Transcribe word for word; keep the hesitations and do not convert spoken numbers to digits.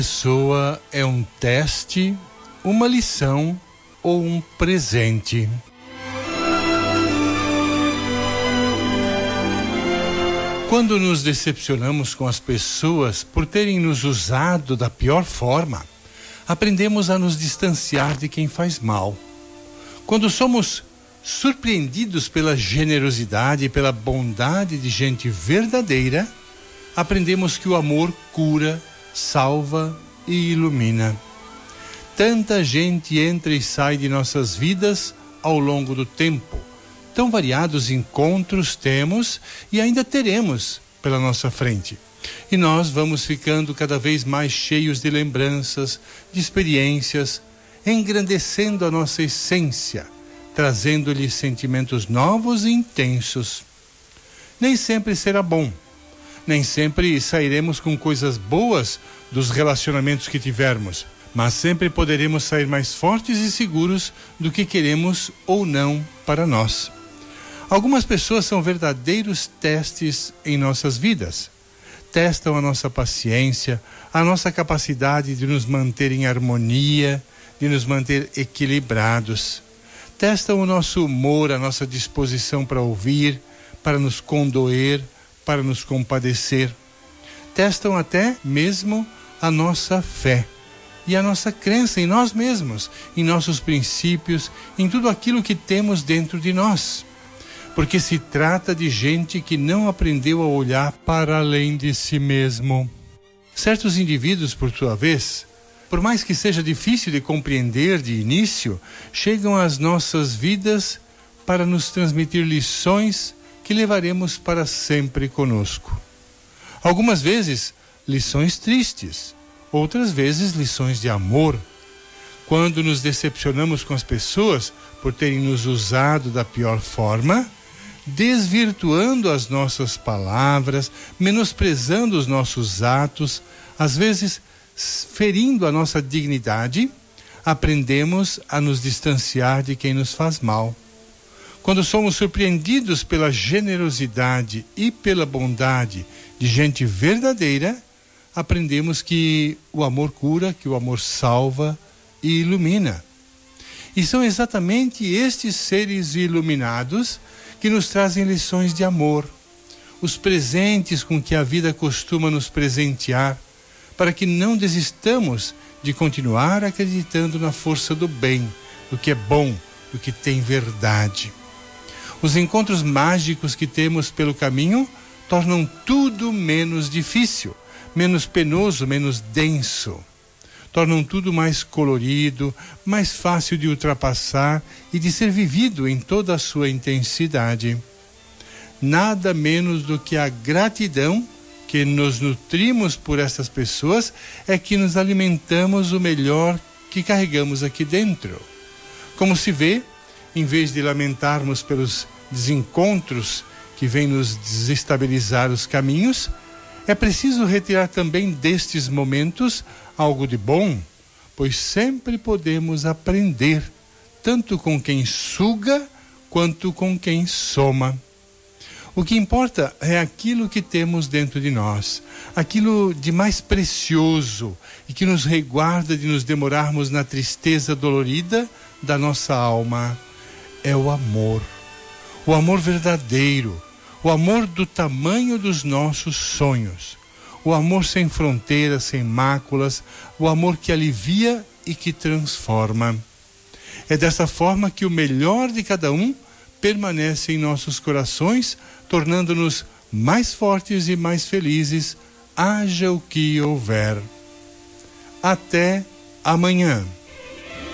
Pessoa é um teste, uma lição ou um presente. Quando nos decepcionamos com as pessoas por terem nos usado da pior forma, aprendemos a nos distanciar de quem faz mal. Quando somos surpreendidos pela generosidade e pela bondade de gente verdadeira, aprendemos que o amor cura, salva e ilumina. Tanta gente entra e sai de nossas vidas ao longo do tempo. Tão variados encontros temos e ainda teremos pela nossa frente. E nós vamos ficando cada vez mais cheios de lembranças, de experiências, engrandecendo a nossa essência, trazendo-lhe sentimentos novos e intensos. Nem sempre será bom. Nem sempre sairemos com coisas boas dos relacionamentos que tivermos, mas sempre poderemos sair mais fortes e seguros do que queremos ou não para nós. Algumas pessoas são verdadeiros testes em nossas vidas. Testam a nossa paciência, a nossa capacidade de nos manter em harmonia, de nos manter equilibrados. Testam o nosso humor, a nossa disposição para ouvir, para nos condoer, para nos compadecer. Testam até mesmo a nossa fé e a nossa crença em nós mesmos, em nossos princípios, em tudo aquilo que temos dentro de nós. Porque se trata de gente que não aprendeu a olhar para além de si mesmo. Certos indivíduos, por sua vez, por mais que seja difícil de compreender de início, chegam às nossas vidas para nos transmitir lições que levaremos para sempre conosco. Algumas vezes, lições tristes, outras vezes, lições de amor. Quando nos decepcionamos com as pessoas por terem nos usado da pior forma, desvirtuando as nossas palavras, menosprezando os nossos atos, às vezes ferindo a nossa dignidade, aprendemos a nos distanciar de quem nos faz mal. Quando somos surpreendidos pela generosidade e pela bondade de gente verdadeira, aprendemos que o amor cura, que o amor salva e ilumina. E são exatamente estes seres iluminados que nos trazem lições de amor, os presentes com que a vida costuma nos presentear, para que não desistamos de continuar acreditando na força do bem, do que é bom, do que tem verdade. Os encontros mágicos que temos pelo caminho tornam tudo menos difícil, menos penoso, menos denso. Tornam tudo mais colorido, mais fácil de ultrapassar e de ser vivido em toda a sua intensidade. Nada menos do que a gratidão que nos nutrimos por essas pessoas é que nos alimentamos o melhor que carregamos aqui dentro. Como se vê, em vez de lamentarmos pelos desencontros que vêm nos desestabilizar os caminhos, é preciso retirar também destes momentos algo de bom, pois sempre podemos aprender, tanto com quem suga quanto com quem soma. O que importa é aquilo que temos dentro de nós, aquilo de mais precioso e que nos resguarda de nos demorarmos na tristeza dolorida da nossa alma. É o amor, o amor verdadeiro, o amor do tamanho dos nossos sonhos, o amor sem fronteiras, sem máculas, o amor que alivia e que transforma. É dessa forma que o melhor de cada um permanece em nossos corações, tornando-nos mais fortes e mais felizes, haja o que houver. Até amanhã.